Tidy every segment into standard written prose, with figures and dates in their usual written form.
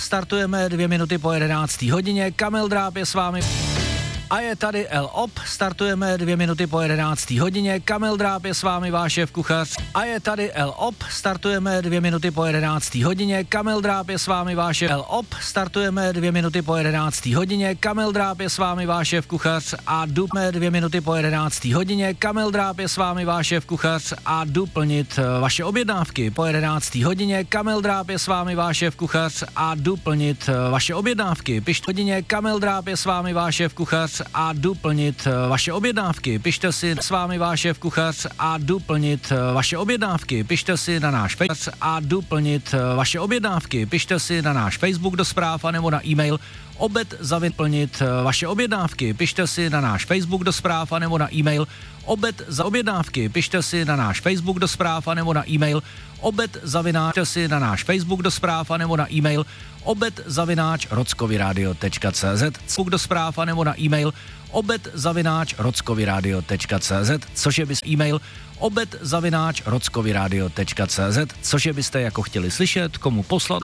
startujeme 2 minuty po 11. hodině, Kamil Dráb je s vámi. A je tady L.O.P. Startujeme 2 minuty po 11. hodině. Kamil Dráb je s vámi, váš šéf kuchař. A je tady L.O.P. Startujeme 2 minuty po 11. hodině. Kamil Dráb je s vámi, váš šéf. L.O.P. Startujeme 2 minuty po 11. hodině. Kamil Dráb je s vámi, váš šéf kuchař. A dupme 2 minuty po 11. hodině. Kamil Dráb je s vámi, váš šéf kuchař. A jdu plnit vaše objednávky po 11. hodině. Kamil Dráb je s vámi, váš šéf kuchař. A jdu plnit vaše objednávky. Pište hodině. Kamil Dráb je s vámi, váš šéf kuchař. A jdu plnit vaše objednávky. Pište si s vámi váš šéf kuchař a jdu plnit vaše objednávky. Pište si na náš Facebook a jdu plnit vaše objednávky. Pište si na náš Facebook do zpráv anebo na e-mail obed@plnit vaše objednávky. Pište si na náš Facebook do zpráv anebo na e-mail obed@objednávky. Pište si na náš Facebook do zpráv anebo na e-mail obed@pište si na náš Facebook do zpráv anebo na e-mail obed@rockovyradio.cz Facebook do zpráv anebo na e-mail obed@rockovyradio.cz což je bys e-mail obed@rockovyradio.cz což je byste jako chtěli slyšet, komu poslat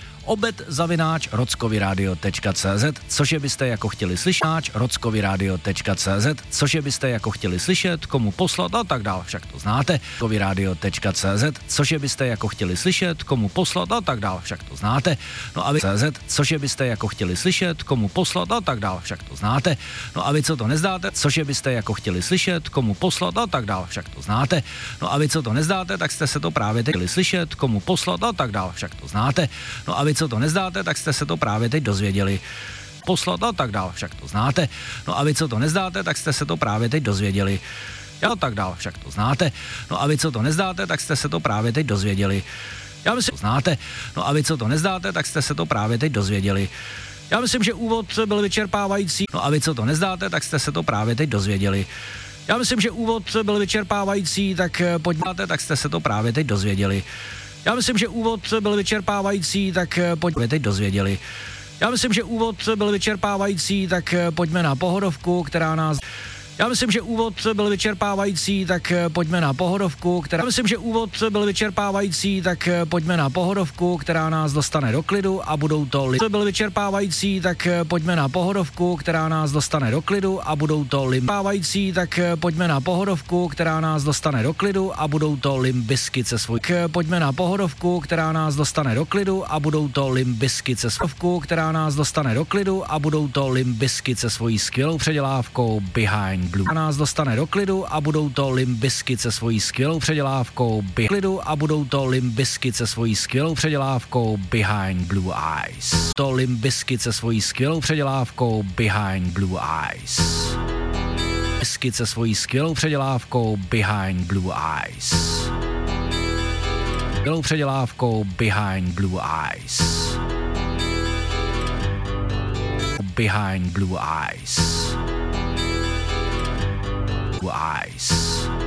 obed@rockovyradio.cz což je byste jako chtěli slyšet rockovyradio.cz což je byste jako chtěli slyšet, komu poslat a tak dál, však to znáte rockovyradio.cz což je byste jako chtěli slyšet, komu poslat a tak dál, však to znáte. No a vy CZ což je byste jako chtěli slyšet, komu poslat a tak dál, však to znáte. No a vy co to nezdáte, což je byste jako chtěli slyšet, komu poslat a tak dál, však to znáte. No a vy co to nezdáte, tak jste se to právě teď chtěli slyšet, komu poslat a tak dál, však to znáte. No a vy co to nezdáte, tak jste se to právě teď dozvěděli. Poslat a tak dál, však to znáte. No a vy co to nezdáte, tak jste se to právě teď dozvěděli. A tak dál, však to znáte. No a vy co to nezdáte, tak jste se to právě teď dozvěděli. Já myslím, že to znáte. No a vy co to nezdáte, tak jste se to právě teď dozvěděli. Já myslím, že úvod byl vyčerpávající. No a vy co to nezdáte, tak jste se to právě teď dozvěděli. Já myslím, že úvod byl vyčerpávající, tak pojďte, tak jste se to právě teď dozvěděli. Já myslím, že úvod byl vyčerpávající, tak pojďme teď dozvěděli. Já myslím, že úvod byl vyčerpávající, tak pojďme na pohodovku, která nás... Já myslím, že úvod byl vyčerpávající, tak pojďme na pohodovku, která... Já myslím, že úvod byl vyčerpávající, tak pojďme na pohodovku, která nás dostane do klidu a budou to lim... byl vyčerpávající, tak pojďme na pohodovku, která nás dostane do klidu a budou to limpávající, tak pojďme na pohodovku, která nás dostane do klidu a budou to limbisky se svůj... Pojďme na pohodovku, která nás dostane do klidu a budou to limbisky se svou... která nás dostane do klidu a budou to limbisky se svojí skvělou předělávkou Behind Blue. A nás dostane do klidu a budou to Limbisky se svojí skvělou předělávkou klidu a budou to Limbisky se svojí skvělou předělávkou Behind Blue Eyes. To Limbisky se svojí skvělou předělávkou Behind Blue Eyes. Limbisky se svojí skvělou předělávkou Behind Blue Eyes. Skvělou předělávkou Behind Blue Eyes. Behind Blue Eyes. Eyes.